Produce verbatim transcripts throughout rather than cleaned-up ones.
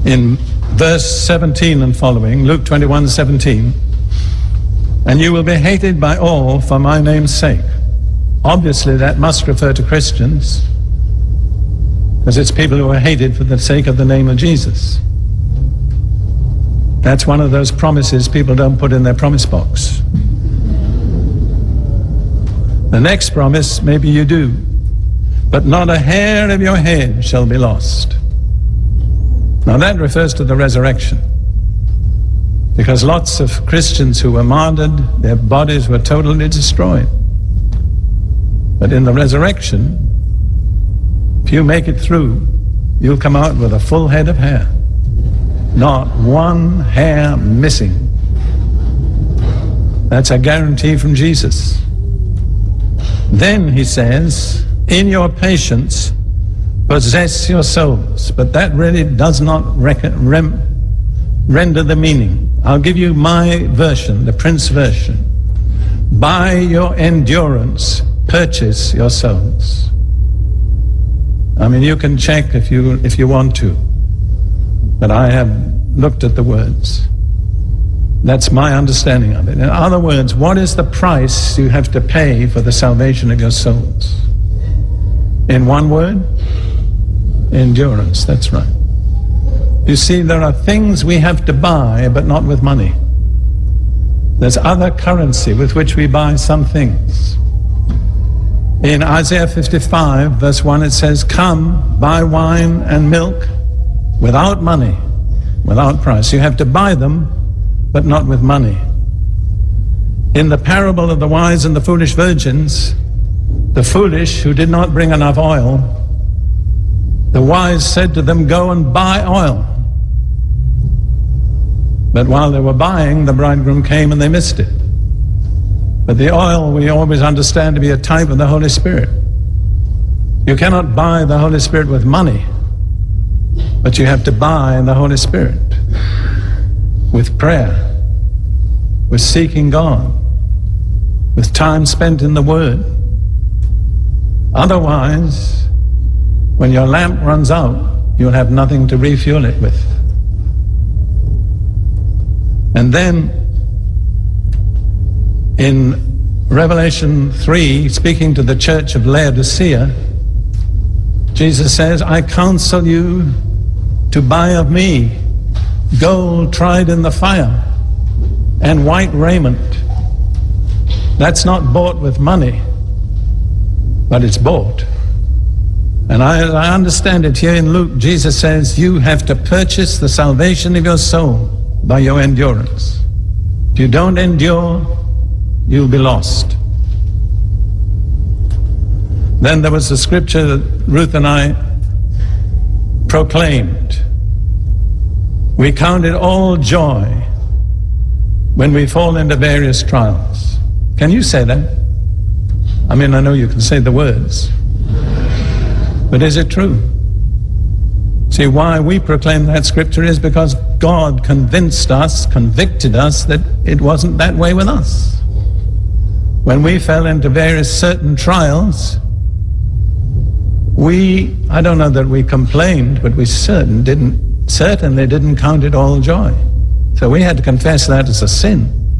in verse seventeen and following, Luke twenty-one seventeen, and you will be hated by all for my name's sake. Obviously, that must refer to Christians, because it's people who are hated for the sake of the name of Jesus. That's one of those promises people don't put in their promise box. The next promise, maybe you do, but not a hair of your head shall be lost. Now that refers to the resurrection, because lots of Christians who were martyred, their bodies were totally destroyed. But in the resurrection, if you make it through, you'll come out with a full head of hair. Not one hair missing. That's a guarantee from Jesus. Then he says, in your patience, possess your souls. But that really does not rec- rem- render the meaning. I'll give you my version, the Prince version. By your endurance, purchase your souls. I mean, you can check if you if you want to, but I have looked at the words. That's my understanding of it. In other words, what is the price you have to pay for the salvation of your souls? In one word, endurance. That's right. You see, there are things we have to buy, but not with money. There's other currency with which we buy some things. In Isaiah fifty-five, verse one, it says, come, buy wine and milk without money, without price. You have to buy them, but not with money. In the parable of the wise and the foolish virgins, the foolish who did not bring enough oil, the wise said to them, go and buy oil. But while they were buying, the bridegroom came and they missed it. But the oil we always understand to be a type of the Holy Spirit. You cannot buy the Holy Spirit with money, but you have to buy the Holy Spirit with prayer, with seeking God, with time spent in the Word. Otherwise, when your lamp runs out, you'll have nothing to refuel it with. And then in Revelation three, speaking to the church of Laodicea, Jesus says, I counsel you to buy of me gold tried in the fire and white raiment. That's not bought with money, but it's bought. And I, I understand it here in Luke, Jesus says, you have to purchase the salvation of your soul by your endurance. If you don't endure, you'll be lost. Then there was the scripture that Ruth and I proclaimed. We count it all joy when we fall into various trials. Can you say that? I mean, I know you can say the words, but is it true? See, why we proclaim that scripture is because God convinced us, convicted us that it wasn't that way with us. When we fell into various certain trials, we, I don't know that we complained, but we certain didn't, certainly didn't count it all joy. So we had to confess that as a sin.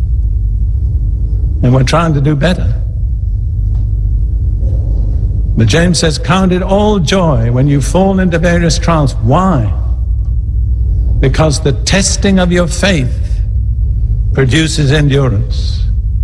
And we're trying to do better. But James says, count it all joy when you fall into various trials. Why? Because the testing of your faith produces endurance.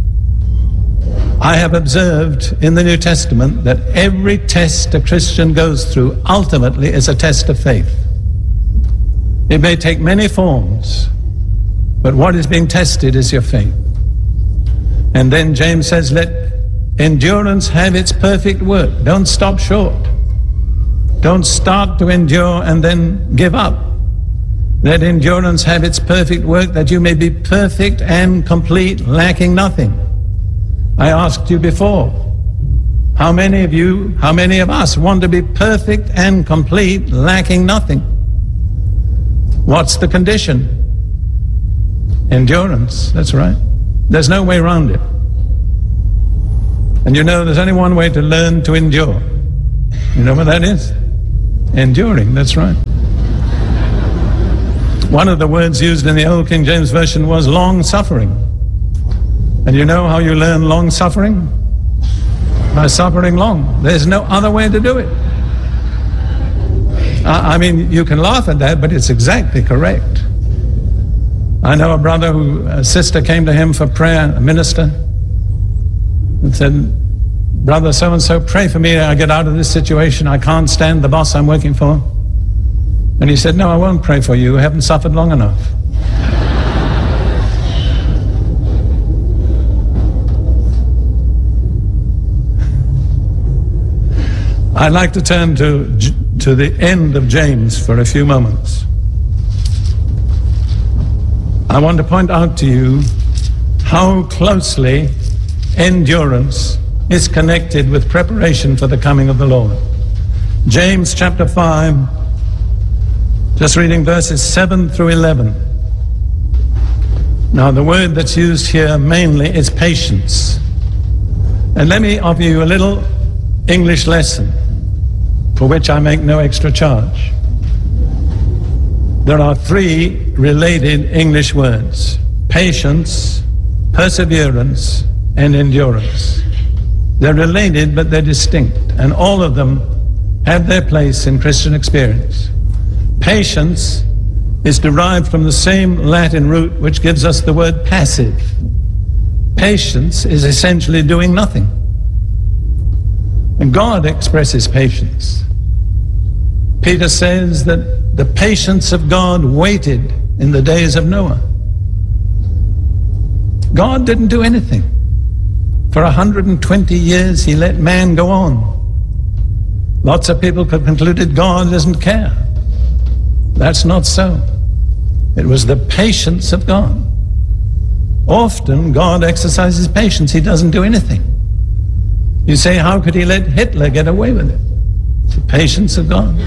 I have observed in the New Testament that every test a Christian goes through ultimately is a test of faith. It may take many forms, but what is being tested is your faith. And then James says, let endurance have its perfect work. Don't stop short. Don't start to endure and then give up. Let endurance have its perfect work, that you may be perfect and complete, lacking nothing. I asked you before, how many of you, how many of us want to be perfect and complete, lacking nothing? What's the condition? Endurance, that's right. There's no way around it. And you know, there's only one way to learn to endure. You know what that is? Enduring, that's right. One of the words used in the Old King James Version was long-suffering. And you know how you learn long-suffering? By suffering long. There's no other way to do it. I mean, you can laugh at that, but it's exactly correct. I know a brother who, a sister came to him for prayer, a minister, and said, "Brother so-and-so, pray for me, I get out of this situation. I can't stand the boss I'm working for." And he said, "No, I won't pray for you. You haven't suffered long enough." I'd like to turn to, to the end of James for a few moments. I want to point out to you how closely endurance is connected with preparation for the coming of the Lord. James chapter five, just reading verses seven through eleven. Now, the word that's used here mainly is patience. And let me offer you a little English lesson, for which I make no extra charge. There are three related English words: patience, perseverance, and endurance. They're related, but they're distinct, and all of them have their place in Christian experience. Patience is derived from the same Latin root which gives us the word passive. Patience is essentially doing nothing. And God expresses patience. Peter says that the patience of God waited in the days of Noah. God didn't do anything. For one hundred twenty years, he let man go on. Lots of people could conclude that God doesn't care. That's not so. It was the patience of God. Often, God exercises patience. He doesn't do anything. You say, how could he let Hitler get away with it? It's the patience of God.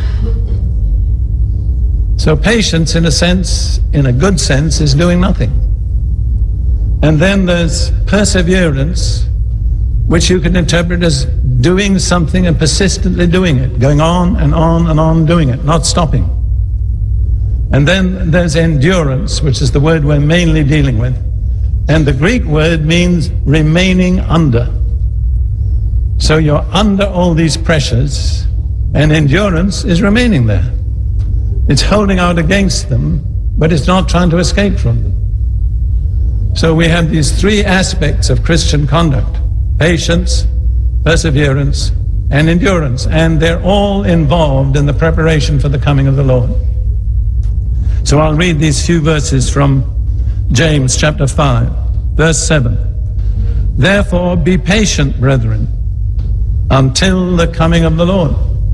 So patience, in a sense, in a good sense, is doing nothing. And then there's perseverance, which you can interpret as doing something and persistently doing it, going on and on and on doing it, not stopping. And then there's endurance, which is the word we're mainly dealing with. And the Greek word means remaining under. So you're under all these pressures, and endurance is remaining there. It's holding out against them, but it's not trying to escape from them. So we have these three aspects of Christian conduct: patience, perseverance, and endurance. And they're all involved in the preparation for the coming of the Lord. So I'll read these few verses from James chapter five, verse seven. Therefore be patient, brethren, until the coming of the Lord.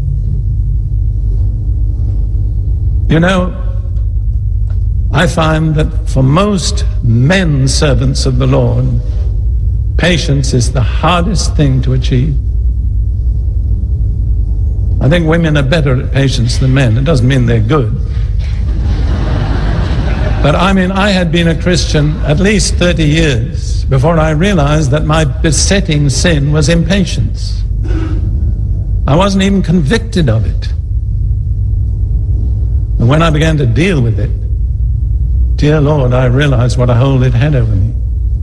You know, I find that for most men servants of the Lord, patience is the hardest thing to achieve. I think women are better at patience than men. It doesn't mean they're good. But I mean, I had been a Christian at least thirty years before I realized that my besetting sin was impatience. I wasn't even convicted of it. And when I began to deal with it, dear Lord, I realized what a hold it had over me.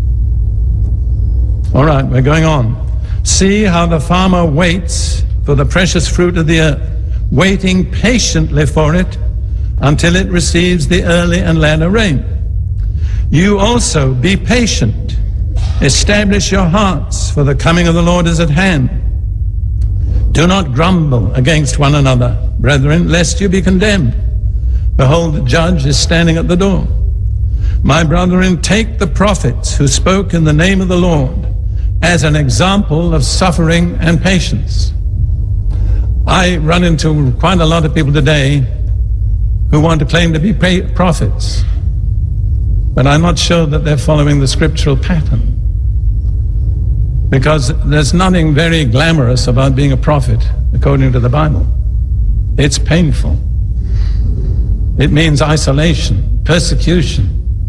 All right, we're going on. See how the farmer waits for the precious fruit of the earth, waiting patiently for it until it receives the early and latter rain. You also be patient. Establish your hearts, for the coming of the Lord is at hand. Do not grumble against one another, brethren, lest you be condemned. Behold, the judge is standing at the door. My brethren, take the prophets who spoke in the name of the Lord as an example of suffering and patience. I run into quite a lot of people today who want to claim to be prophets, but I'm not sure that they're following the scriptural pattern, because there's nothing very glamorous about being a prophet according to the Bible. It's painful. It means isolation, persecution.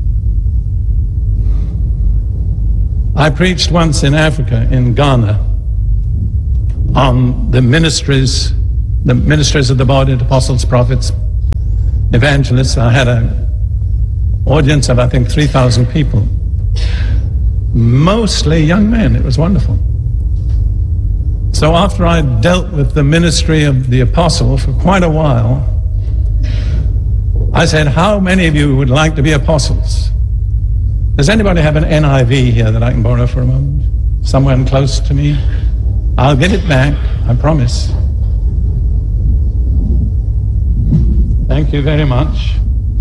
I preached once in Africa, in Ghana, on the ministries, the ministers of the body, apostles, prophets, evangelists. I had a audience of, I think, three thousand people. Mostly young men. It was wonderful. So after I dealt with the ministry of the apostle for quite a while, I said, how many of you would like to be apostles? Does anybody have an N I V here that I can borrow for a moment? Someone close to me? I'll get it back, I promise. Thank you very much.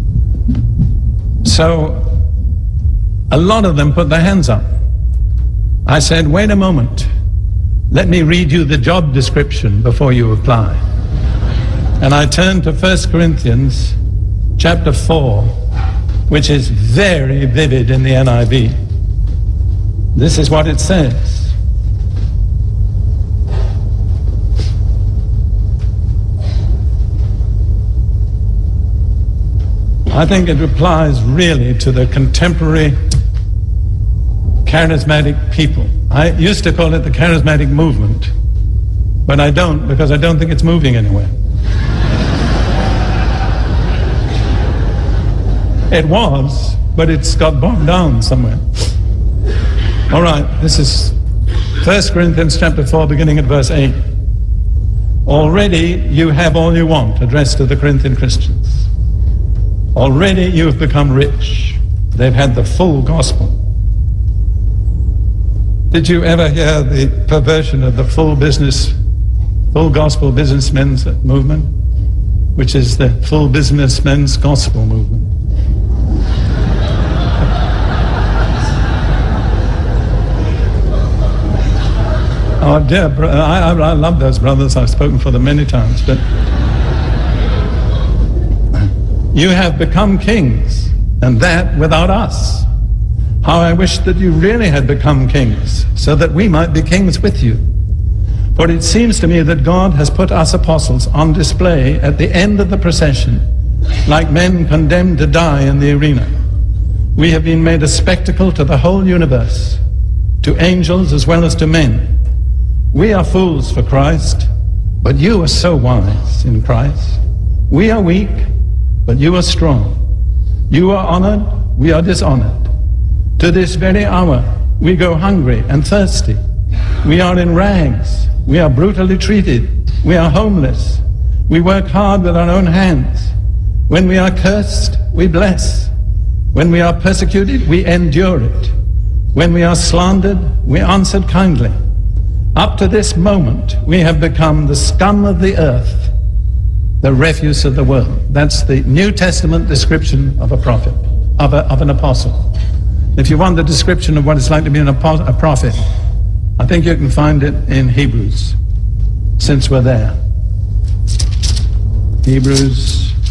So, a lot of them put their hands up. I said, wait a moment. Let me read you the job description before you apply. And I turned to First Corinthians chapter four, which is very vivid in the N I V. This is what it says. I think it applies really to the contemporary charismatic people. I used to call it the charismatic movement, but I don't, because I don't think it's moving anywhere. It was, but it's got bogged down somewhere. All right, this is First Corinthians chapter four, beginning at verse eight. Already you have all you want, addressed to the Corinthian Christians. Already you have become rich. They've had the full gospel. Did you ever hear the perversion of the full business, full gospel businessmen's movement, which is the full businessmen's gospel movement? Oh dear, I, I, I love those brothers. I've spoken for them many times. But you have become kings, and that without us. How I wish that you really had become kings, so that we might be kings with you. For it seems to me that God has put us apostles on display at the end of the procession, like men condemned to die in the arena. We have been made a spectacle to the whole universe, to angels as well as to men. We are fools for Christ, but you are so wise in Christ. We are weak, but you are strong. You are honored, we are dishonored. To this very hour, we go hungry and thirsty. We are in rags. We are brutally treated. We are homeless. We work hard with our own hands. When we are cursed, we bless. When we are persecuted, we endure it. When we are slandered, we answered kindly. Up to this moment, we have become the scum of the earth, the refuse of the world. That's the New Testament description of a prophet, of, a, of an apostle. If you want the description of what it's like to be an apo- a prophet, I think you can find it in Hebrews, since we're there. Hebrews